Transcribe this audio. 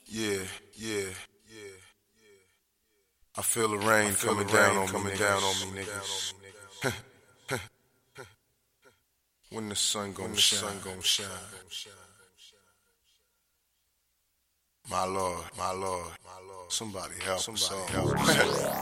Yeah, yeah, yeah. I feel the rain coming down on me, niggas. When the sun gon' shine. My Lord, somebody help us all.